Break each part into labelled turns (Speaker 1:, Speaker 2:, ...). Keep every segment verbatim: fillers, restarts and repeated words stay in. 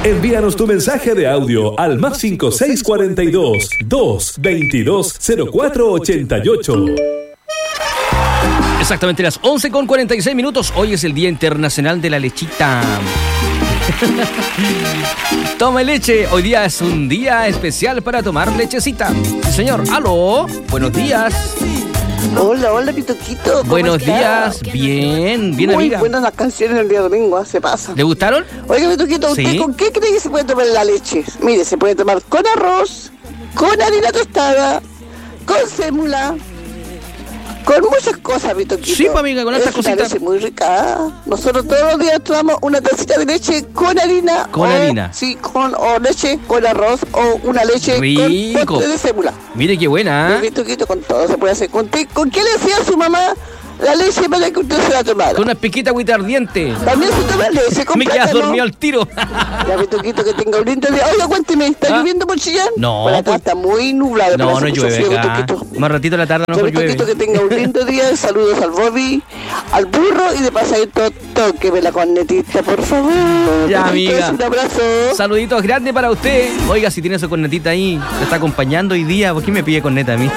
Speaker 1: Envíanos tu mensaje de audio al más cinco seis cuatro dos, dos veintidós cero cuatro ochenta y ocho.
Speaker 2: Exactamente las once con cuarenta y seis minutos. Hoy es el Día Internacional de la Lechita. Tome leche. Hoy día es un día especial para tomar lechecita. Sí, señor. Aló. Buenos días.
Speaker 3: Hola, hola, Pituquito.
Speaker 2: Buenos días. Bien, bien,
Speaker 3: Muy
Speaker 2: amiga.
Speaker 3: buenas las canciones del día domingo, se pasa.
Speaker 2: ¿Le gustaron?
Speaker 3: Oiga, Pituquito, ¿usted
Speaker 2: Sí.
Speaker 3: con qué cree que se puede tomar la leche? Mire, se puede tomar con arroz, con harina tostada, con sémula, con muchas cosas, Pituquito.
Speaker 2: Sí, pues, amiga, con estas
Speaker 3: es una
Speaker 2: cositas.
Speaker 3: leche muy rica. Nosotros todos los días tomamos una tacita de leche con harina.
Speaker 2: Con
Speaker 3: o,
Speaker 2: harina.
Speaker 3: Sí, con o leche con arroz o una leche
Speaker 2: Rico.
Speaker 3: con pote de sémula.
Speaker 2: Mire qué buena. ¿eh?
Speaker 3: Pituquito, con todo se puede hacer. ¿Con, qué- ¿Con qué le hacía su mamá la leche para que usted se la tomara?
Speaker 2: Con una piquita agüita ardiente.
Speaker 3: También se toma leche con
Speaker 2: Me quedas
Speaker 3: plátano.
Speaker 2: dormido al tiro.
Speaker 3: Ya, Pituquito, que tenga un lindo día. Oiga, cuénteme, ¿está
Speaker 2: ¿Ah?
Speaker 3: lloviendo por Chillán?
Speaker 2: No,
Speaker 3: Por acá
Speaker 2: pues-
Speaker 3: está muy nublado.
Speaker 2: No,
Speaker 3: pero hace
Speaker 2: no
Speaker 3: mucho
Speaker 2: llueve
Speaker 3: frío,
Speaker 2: acá.
Speaker 3: Pituquito.
Speaker 2: Más ratito a la tarde a lo
Speaker 3: Ya,
Speaker 2: mejor llueve.
Speaker 3: Pituquito, que tenga un lindo día. Saludos al Bobby, al burro y de pasadito, tóqueme la cornetita, por favor.
Speaker 2: Ya,
Speaker 3: Besitos,
Speaker 2: amiga.
Speaker 3: Un abrazo.
Speaker 2: Saluditos grandes para usted. Oiga, si tiene su cornetita ahí, le está acompañando hoy día. ¿Por qué me pide corneta a mí?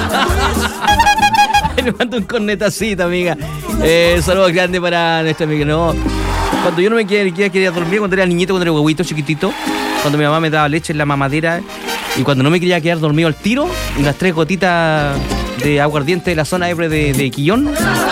Speaker 2: Le mando un cornetacito, amiga. Eh, saludos grandes para nuestra amiga. No, cuando yo no me quería, quería dormir, cuando era niñito, cuando era huevito chiquitito, cuando mi mamá me daba leche en la mamadera, y cuando no me quería quedar dormido al tiro, y las tres gotitas de aguardiente de la zona Ebre de, de Quillón.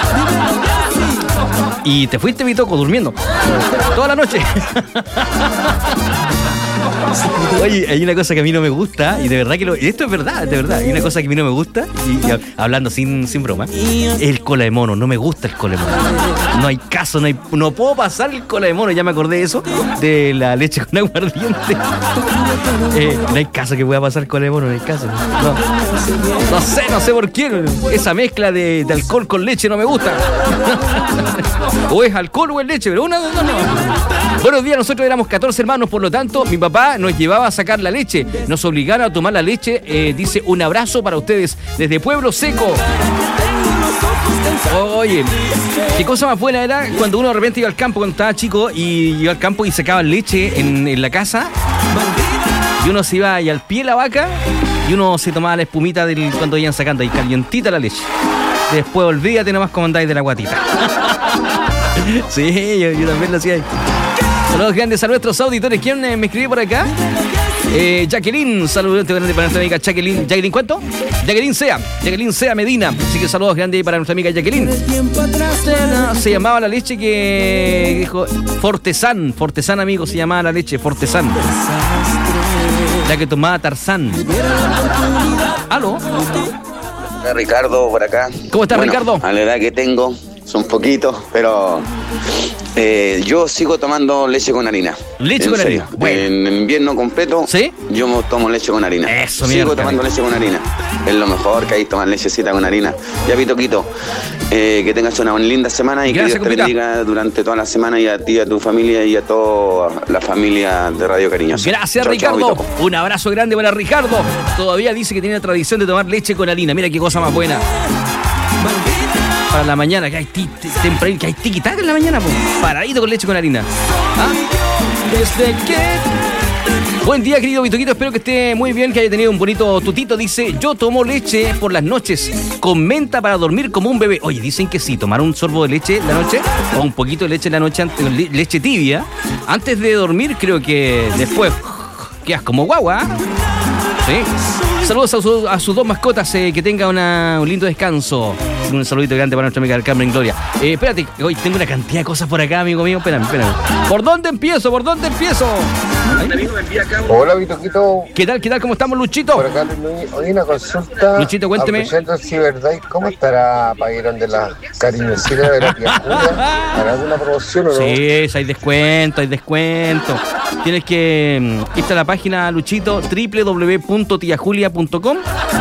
Speaker 2: Y te fuiste, mi toco, durmiendo. Toda la noche. Oye, hay una cosa que a mí no me gusta, y de verdad que lo, y esto es verdad, de verdad, hay una cosa que a mí no me gusta, y, y hablando sin, sin broma, es el cola de mono. No me gusta el cola de mono. No hay caso, no hay, no puedo pasar el cola de mono. Ya me acordé de eso, de la leche con aguardiente. Eh, no hay caso que pueda pasar el cola de mono, no hay caso. No, no sé, no sé por qué. Esa mezcla de, de alcohol con leche no me gusta. O es alcohol o es leche, pero una de dos no. Buenos días, nosotros éramos catorce hermanos, por lo tanto, mi papá nos llevaba a sacar la leche. Nos obligaron a tomar la leche. Eh, dice, un abrazo para ustedes desde Pueblo Seco. Oye, qué cosa más buena era cuando uno de repente iba al campo cuando estaba chico y iba al campo y sacaba leche en, en la casa. Y uno se iba ahí al pie de la vaca y uno se tomaba la espumita del, cuando iban sacando ahí calientita la leche. Después olvídate nomás cómo andáis de la guatita. Sí, yo, yo también lo hacía ahí. Saludos grandes a nuestros auditores. ¿Quién eh, me escribió por acá? Eh, Jacqueline, saludos grandes para nuestra amiga Jacqueline. ¿Jacqueline cuánto? Jacqueline Sea. Jacqueline Sea Medina. Así que saludos grandes para nuestra amiga Jacqueline. Se llamaba la leche que dijo Fortesan. Fortesan, amigo, se llamaba la leche. Fortesan. La que tomaba Tarzán. ¿Aló?
Speaker 4: Hola, Ricardo, por acá.
Speaker 2: ¿Cómo estás,
Speaker 4: Bueno,
Speaker 2: Ricardo?
Speaker 4: A la edad que tengo, son poquitos, pero eh, yo sigo tomando leche con harina.
Speaker 2: Leche
Speaker 4: En
Speaker 2: con
Speaker 4: serio.
Speaker 2: harina. Bueno.
Speaker 4: En invierno completo,
Speaker 2: ¿Sí?
Speaker 4: yo tomo leche con harina.
Speaker 2: Eso,
Speaker 4: Sigo
Speaker 2: mierda,
Speaker 4: tomando
Speaker 2: amigo.
Speaker 4: leche con harina. Es lo mejor que hay, tomar lechecita con harina. Ya, Pitoquito, eh, que tengas una linda semana y
Speaker 2: Gracias,
Speaker 4: que Dios te
Speaker 2: compita.
Speaker 4: bendiga durante toda la semana, y a ti, a tu familia y a toda la familia de Radio Cariñosa.
Speaker 2: Gracias,
Speaker 4: Chao,
Speaker 2: Ricardo.
Speaker 4: chao, Pitoco.
Speaker 2: Un abrazo grande para Ricardo. Todavía dice que tiene la tradición de tomar leche con harina. Mira qué cosa más buena. Para la mañana, que hay ti- ti- temprano, que hay tiquitaca en la mañana, po. Paradito con leche con harina. ¿Ah? Desde que... Buen día, querido Vitoquito, espero que esté muy bien, que haya tenido un bonito tutito. Dice, yo tomo leche por las noches con menta para dormir como un bebé. Oye, dicen que sí, tomar un sorbo de leche la noche o un poquito de leche la noche, antes, le- leche tibia, antes de dormir, creo que después quedas como guagua. ¿Ah? Sí. Saludos a, su- a sus dos mascotas, eh, que tenga una, un lindo descanso. Un saludito grande para nuestra amiga Carmen Gloria. Eh, espérate, hoy tengo una cantidad de cosas por acá, amigo mío. Espérame, espérame. ¿Por dónde empiezo? ¿Por dónde empiezo?
Speaker 5: Hola, Vitoquito.
Speaker 2: ¿Qué tal? ¿Qué tal? ¿Cómo estamos, Luchito?
Speaker 5: Por acá hoy una consulta.
Speaker 2: Luchito, cuénteme.
Speaker 5: Aprovechando si verdad, ¿cómo estará Paguerón de la cariñosita de la tía Julia? ¿Hará alguna promoción o no?
Speaker 2: Sí, hay descuento, hay descuento. Tienes que mm, irte a la página, Luchito, doble u doble u doble u punto tia julia punto com,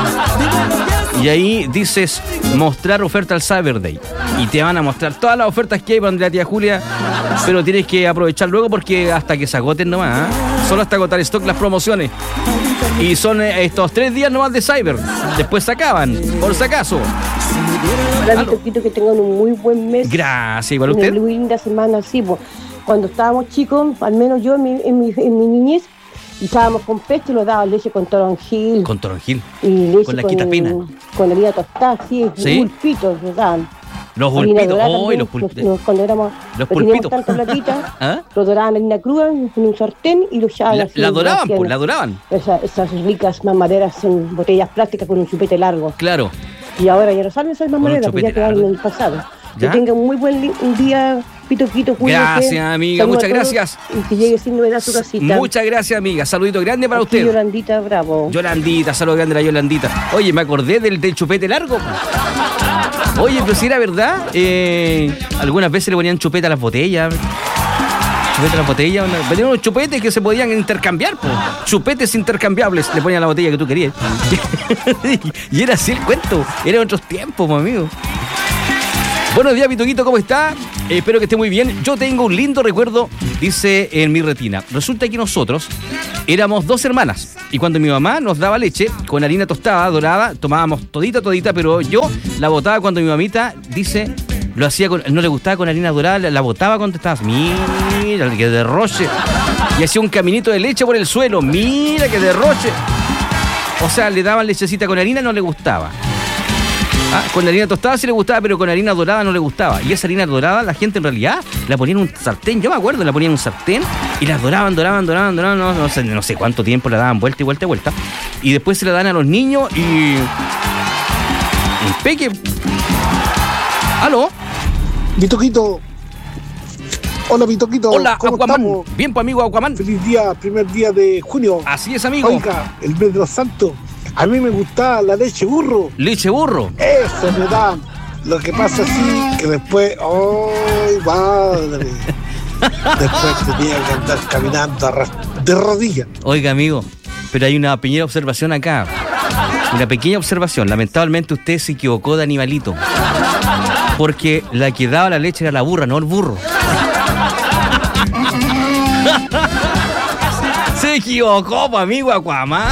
Speaker 2: y ahí dices mostrar oferta al Cyber Day y te van a mostrar todas las ofertas que hay para la tía Julia, pero tienes que aprovechar luego porque hasta que se agoten nomás, ¿eh? Solo hasta agotar stock las promociones, y son eh, estos tres días nomás de Cyber, después se acaban, por si acaso.
Speaker 6: Hola,
Speaker 2: Aló.
Speaker 6: Vitoquito, que tengan un muy buen mes.
Speaker 2: Gracias, igual
Speaker 6: Una
Speaker 2: usted.
Speaker 6: muy linda semana, sí, pues. cuando estábamos chicos, al menos yo en mi, en mi, en mi niñez, y estábamos con pecho y nos daban leche con toronjil.
Speaker 2: Con toronjil.
Speaker 6: Y leche
Speaker 2: con la
Speaker 6: con,
Speaker 2: quitapena.
Speaker 6: Con harina tostada, sí,
Speaker 2: ¿Sí?
Speaker 6: pulpitos nos daban.
Speaker 2: Los
Speaker 6: Harina
Speaker 2: pulpitos,
Speaker 6: dorada
Speaker 2: oh,
Speaker 6: también,
Speaker 2: los pulpitos.
Speaker 6: nos- cuando éramos,
Speaker 2: Los
Speaker 6: no teníamos
Speaker 2: pulpitos.
Speaker 6: tanta platita,
Speaker 2: ¿Ah?
Speaker 6: los doraban en harina cruda, en un sartén y los echaban
Speaker 2: La,
Speaker 6: así,
Speaker 2: la doraban,
Speaker 6: hacían
Speaker 2: pues, la doraban.
Speaker 6: Esa- esas ricas mamaderas en botellas plásticas con un chupete largo.
Speaker 2: Claro.
Speaker 6: Y ahora ya no salen esas mamaderas,
Speaker 2: un
Speaker 6: pues ya
Speaker 2: chupete
Speaker 6: quedaron
Speaker 2: largo.
Speaker 6: en el pasado.
Speaker 2: ¿Ya?
Speaker 6: Que tengan un muy buen li- un día, Pito Quito, cuídese.
Speaker 2: Gracias, amiga,
Speaker 6: Saludos
Speaker 2: muchas
Speaker 6: a todos
Speaker 2: gracias.
Speaker 6: Y que llegue sin novedad a su casita.
Speaker 2: Muchas gracias, amiga. Saludito grande para
Speaker 6: Aquí
Speaker 2: usted.
Speaker 6: Yolandita Bravo.
Speaker 2: Yolandita, saludos grande a la Yolandita. Oye, me acordé del, del chupete largo. Oye, pero si era verdad, eh, algunas veces le ponían chupete a las botellas. Chupete a las botellas. una- Venían unos chupetes que se podían intercambiar, po. Chupetes intercambiables. Le ponían a la botella que tú querías. y era así el cuento. Eran otros tiempos, po, amigo. Buenos días, Pituquito, ¿cómo está? Eh, espero que esté muy bien. Yo tengo un lindo recuerdo, dice en mi retina. Resulta que nosotros éramos dos hermanas y cuando mi mamá nos daba leche con harina tostada, dorada, tomábamos todita, todita, pero yo la botaba cuando mi mamita, dice, lo hacía con, no le gustaba con harina dorada, la, la botaba cuando estaba así, mira, que derroche. Y hacía un caminito de leche por el suelo, mira que derroche. O sea, le daban lechecita con harina, no le gustaba. Ah, con harina tostada sí le gustaba, pero con harina dorada no le gustaba. Y esa harina dorada, la gente en realidad la ponía en un sartén. Yo me acuerdo, la ponían en un sartén y las doraban, doraban, doraban, doraban. No, no, sé, no sé cuánto tiempo la daban vuelta y vuelta y vuelta. Y después se la dan a los niños y. Impeque. ¿Aló?
Speaker 7: Vitoquito. Hola, Vitoquito.
Speaker 2: Hola,
Speaker 7: ¿Cómo
Speaker 2: Aquaman.
Speaker 7: estamos?
Speaker 2: Bien, pues, amigo Aquaman.
Speaker 7: Feliz día, primer día de junio.
Speaker 2: Así es, amigo.
Speaker 7: Oiga, el mes de los santos. A mí me gustaba la leche burro.
Speaker 2: Leche burro.
Speaker 7: Eso me da. Lo que pasa así que después. ¡Ay, madre! Después tenía que andar caminando a ras- de rodillas.
Speaker 2: Oiga, amigo, pero hay una pequeña observación acá. Una pequeña observación. Lamentablemente usted se equivocó de animalito. Porque la que daba la leche era la burra, no el burro. Se equivocó, pues, amigo Aquaman.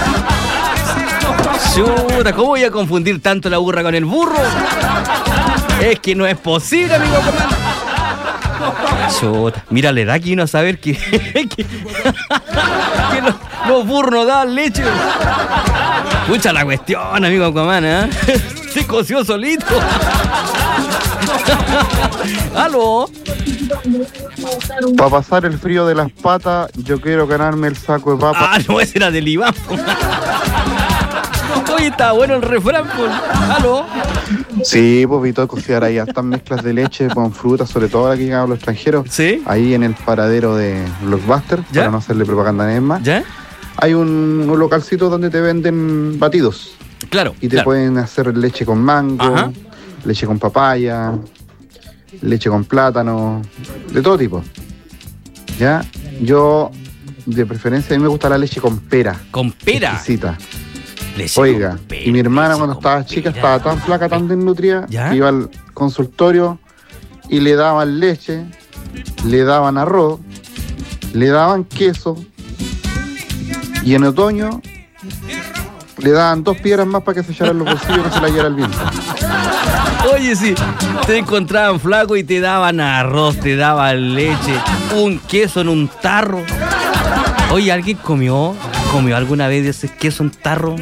Speaker 2: Chuta, ¿cómo voy a confundir tanto la burra con el burro? Es que no es posible, amigo Aquaman. Chuta, mira la edad que uno a saber que, que, que los, los burros no dan leche. Escucha la cuestión, amigo Aquaman, ¿eh? Se coció solito. ¿Aló?
Speaker 8: Para pasar el frío de las patas, yo quiero ganarme el saco de papas.
Speaker 2: Ah, no, ese era del Iván. Oye, está bueno el refrán, pues. ¿Aló?
Speaker 8: Sí, pues Vito, cocinar ahí hartas mezclas de leche con frutas, sobre todo la que llegan a los extranjeros.
Speaker 2: Sí.
Speaker 8: Ahí en el paradero de Blockbuster,
Speaker 2: ¿Ya?
Speaker 8: para no hacerle propaganda a nadie más.
Speaker 2: ¿Ya?
Speaker 8: Hay un, un localcito donde te venden batidos.
Speaker 2: Claro.
Speaker 8: Y te
Speaker 2: claro.
Speaker 8: pueden hacer leche con mango,
Speaker 2: Ajá.
Speaker 8: leche con papaya, leche con plátano, de todo tipo. ¿Ya? Yo, de preferencia, a mí me gusta la leche con pera.
Speaker 2: Con pera.
Speaker 8: Exquisita.
Speaker 2: Leche
Speaker 8: Oiga,
Speaker 2: con pera,
Speaker 8: y mi hermana
Speaker 2: leche
Speaker 8: cuando
Speaker 2: con
Speaker 8: estaba chica
Speaker 2: pera.
Speaker 8: estaba tan flaca, tan desnutrida,
Speaker 2: ¿Ya?
Speaker 8: que iba al consultorio y le daban leche, le daban arroz, le daban queso y en otoño le daban dos piedras más para que se echaran los bolsillos y no se la llevara el viento.
Speaker 2: Oye, sí, te encontraban flaco y te daban arroz, te daban leche, un queso en un tarro. Oye, ¿alguien comió? ¿Comió alguna vez ese queso en tarro?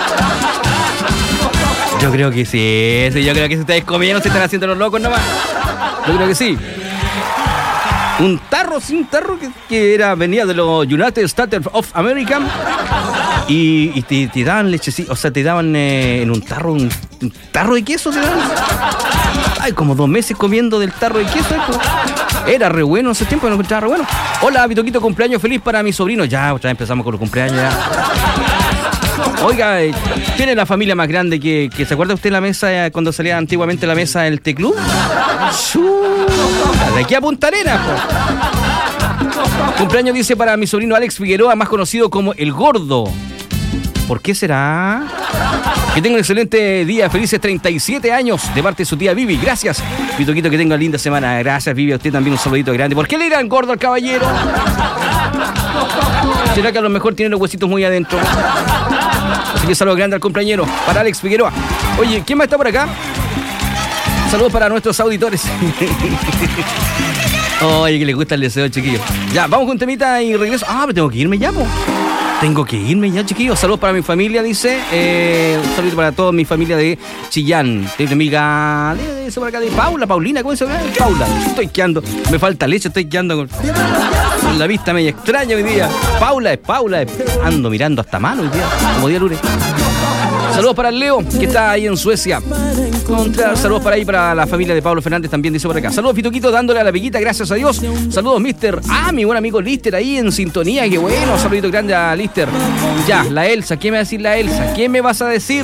Speaker 2: Yo creo que sí, sí, yo creo que se están comiendo, se están haciendo los locos nomás. Yo creo que sí. Un tarro, sí, un tarro que, que era, venía de los United States of America. Y, y te, te daban leche, sí, o sea, te daban eh, en un tarro, un, un tarro de queso, te daban. Ay, como dos meses comiendo del tarro de queso. Esto. Era re bueno en ese tiempo, no encontraba re bueno. Hola, Vitoquito, cumpleaños feliz para mi sobrino. Ya, otra vez empezamos con los cumpleaños ya. Oiga, eh, tiene la familia más grande que, que ¿se acuerda usted la mesa eh, cuando salía antiguamente la mesa del T-Club? De aquí a Punta Arenas, po. Cumpleaños dice para mi sobrino Alex Figueroa, más conocido como El Gordo. ¿Por qué será? Que tenga un excelente día, felices treinta y siete años de parte de su tía Vivi. Gracias, Vitoquito, que tenga linda semana. Gracias, Vivi, a usted también un saludito grande. ¿Por qué le dirán gordo al caballero? ¿Será que a lo mejor tiene los huesitos muy adentro? Así que saludos grandes al compañero, para Alex Figueroa. Oye, ¿quién más está por acá? Saludos para nuestros auditores. Oye, que le gusta el deseo, chiquillos. Ya, vamos con un temita y regreso. Ah, pero tengo que irme ya, po. Tengo que irme ya, chiquillos. Saludos para mi familia, dice. Eh, un saludo para toda mi familia de Chillán. De mi amiga, de, por acá, de Paula, Paulina, ¿cómo se llama? Paula. Estoy quedando. Me falta leche, estoy quedando con, con la vista media extraña hoy día. Paula es Paula. Es, ando mirando hasta mano hoy día, como día lunes. Saludos para el Leo, que está ahí en Suecia. Contra, saludos para ahí, para la familia de Pablo Fernández, también dice por acá. Saludos, Pituquito, dándole a la peguita, gracias a Dios. Saludos, mister. Ah, mi buen amigo Lister ahí en sintonía, qué bueno. Saludito grande a Lister. Ya, la Elsa, ¿qué me va a decir la Elsa? ¿Qué me vas a decir?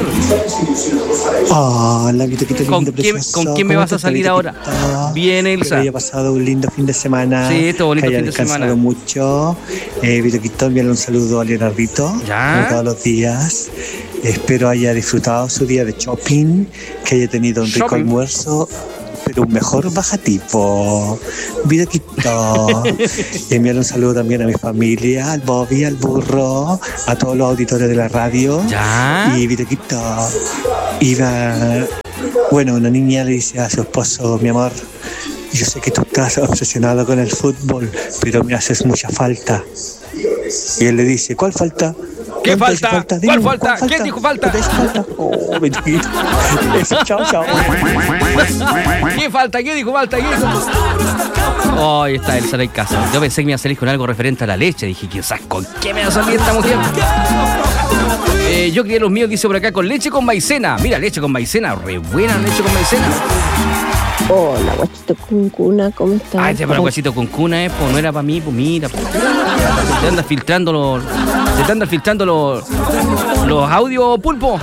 Speaker 9: Hola, Pituquito, lindo,
Speaker 2: ¿Con quién, ¿Con quién me vas a salir ahora? Bien, Elsa.
Speaker 9: Que haya pasado un lindo fin de semana.
Speaker 2: Sí, esto bonito
Speaker 9: que haya
Speaker 2: fin de semana.
Speaker 9: descansado mucho. Eh, Pituquito, envíale un saludo a Leonardito.
Speaker 2: Ya.
Speaker 9: Como todos los días. Espero haya disfrutado su día de shopping, que haya tenido un rico
Speaker 2: Shopping.
Speaker 9: almuerzo, pero un mejor bajatipo. Videquito. Enviar un saludo también a mi familia, al Bobby, al Burro, a todos los auditores de la radio.
Speaker 2: Ya.
Speaker 9: Y Videquito. Iba. Bueno, una niña le dice a su esposo, mi amor, yo sé que tú estás obsesionado con el fútbol, pero me haces mucha falta. Y él le dice, ¿cuál falta?
Speaker 2: ¿Qué falta?
Speaker 9: falta?
Speaker 2: ¿Cuál
Speaker 9: Dime,
Speaker 2: falta?
Speaker 9: ¿cuál
Speaker 2: ¿Quién dijo falta?
Speaker 9: ¿Qué falta? Oh, Videquito. Eso, chao, chao.
Speaker 2: ¿Qué falta? ¿Qué dijo falta? ¿Qué dijo? Oh, ahí está Elsa en casa. Yo pensé que me iba a salir con algo referente a la leche. Dije, quizás, ¿con qué me va a salir esta mujer? Eh, yo crié los míos, dice por acá, con leche con maicena. Mira, leche con maicena, re buena leche con maicena.
Speaker 6: Hola, guachito con cuna, ¿cómo estás?
Speaker 2: Ah, este para guachito con cuna, eh, pues no era para mí, pues mira. Pues. Te andas filtrando los. Te andas filtrando los. Los audios, pulpo.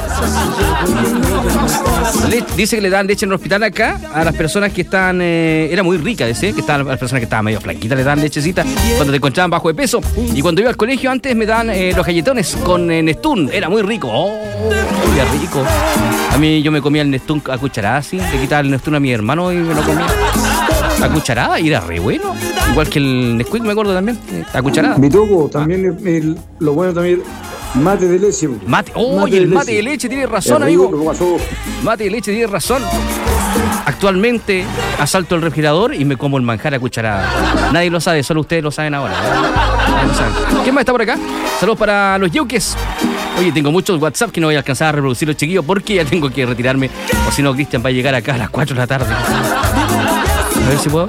Speaker 2: Le, dice que le dan leche en el hospital acá a las personas que están. Eh, era muy rica, dice, que estaban, a las personas que estaban medio flaquitas le dan lechecita cuando te encontraban bajo de peso. Y cuando iba al colegio antes me dan eh, los galletones con eh, Nestún. Era muy rico. Oh, qué rico. A mí yo me comía el Nestún a cucharadas, así. Le quitaba el Nestún a mi hermano y me lo comía a cucharada y era re bueno. Igual que el Nesquik, me acuerdo también, a cucharada.
Speaker 10: Mi toco, también el, el, lo bueno también, mate de leche.
Speaker 2: Mate, oh, mate el de mate leche. de leche, tiene razón, amigo. Mate de leche, tiene razón. Actualmente asalto el refrigerador y me como el manjar a cucharada. Nadie lo sabe, solo ustedes lo saben ahora. Nadie lo saben. ¿Quién más está por acá? Saludos para los Yeuques. Oye, tengo muchos WhatsApp que no voy a alcanzar a reproducir los chiquillos porque ya tengo que retirarme. O si no, Cristian va a llegar acá a las cuatro de la tarde. A ver si puedo.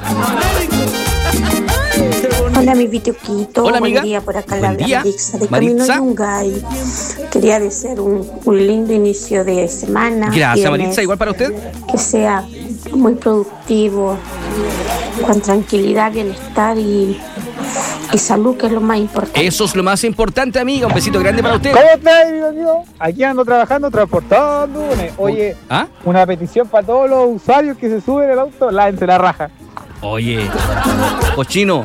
Speaker 11: Hola, mi Pituquito.
Speaker 2: Hola, amiga.
Speaker 11: Buen día, por acá
Speaker 2: Buen
Speaker 11: la
Speaker 2: día.
Speaker 11: Maritza de
Speaker 2: Maritza.
Speaker 11: Camino Yungay. Quería desear un, un lindo inicio de semana.
Speaker 2: Gracias,
Speaker 11: Viernes,
Speaker 2: Maritza. Igual para usted.
Speaker 11: Que sea muy productivo, con tranquilidad, bienestar y, y salud, que es lo más importante.
Speaker 2: Eso es lo más importante, amiga. Un besito grande para usted.
Speaker 12: ¿Cómo estás, amigo? Aquí ando trabajando, transportando. Oye,
Speaker 2: ¿Ah?
Speaker 12: una petición para todos los usuarios que se suben al auto, lávense la raja.
Speaker 2: Oye, cochino.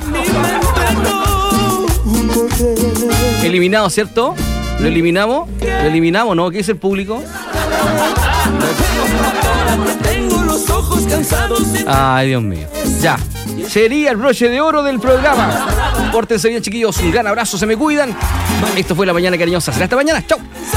Speaker 2: Eliminado, ¿cierto? ¿Lo eliminamos? ¿Lo eliminamos, no? ¿Qué dice el público? Ay, Dios mío. Ya. Sería el broche de oro del programa. Pórtense bien, chiquillos. Un gran abrazo, se me cuidan. Esto fue La Mañana Cariñosa. Será hasta mañana. Chau.